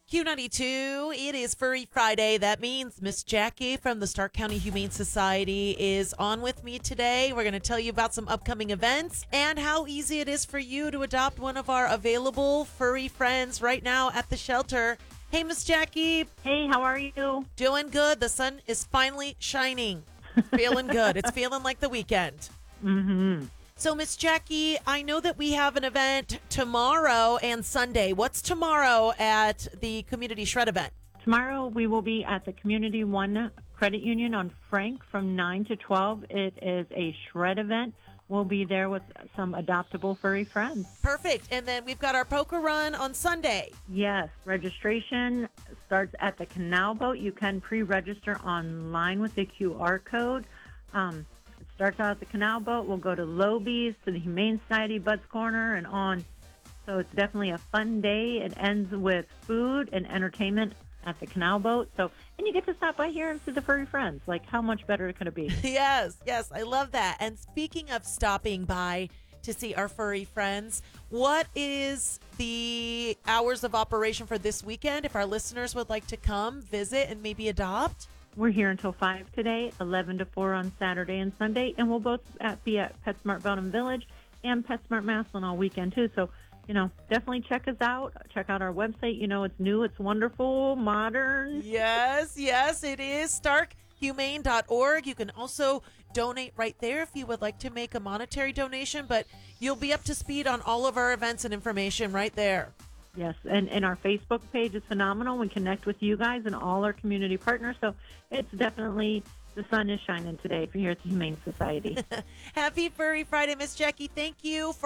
Q92, it is Furry Friday. That means Miss Jackie from the Stark County Humane Society is on with me today. We're going to tell you about some upcoming events and how easy it is for you to adopt one of our available furry friends right now at the shelter. Hey, Miss Jackie. Hey, how are you? Doing good. The sun is finally shining. Feeling good. It's feeling like the weekend. Mm-hmm. So, Miss Jackie, I know that we have an event tomorrow and Sunday. What's tomorrow at the Community Shred event? Tomorrow we will be at the Community One Credit Union on Frank from 9 to 12. It is a shred event. We'll be there with some adoptable furry friends. Perfect. And then we've got our poker run on Sunday. Yes, registration starts at the Canal Boat. You can pre-register online with the QR code. It starts out at the Canal Boat. We'll go to Lobies, to the Humane Society, Bud's Corner, and on. So it's definitely a fun day. It ends with food and entertainment at the Canal Boat. And you get to stop by here and see the furry friends. Like, how much better could it be? Yes, I love that. And speaking of stopping by to see our furry friends, what is the hours of operation for this weekend if our listeners would like to come visit and maybe adopt? We're here until 5 today, 11 to 4 on Saturday and Sunday, and we'll both be at PetSmart Belden Village and PetSmart Massillon all weekend, too. So, definitely check us out. Check out our website. It's new, it's wonderful, modern. Yes, it is. StarkHumane.org. You can also donate right there if you would like to make a monetary donation, but you'll be up to speed on all of our events and information right there. Yes, and our Facebook page is phenomenal. We connect with you guys and all our community partners, so it's definitely, the sun is shining today for here at the Humane Society. Happy Furry Friday, Miss Jackie. Thank you for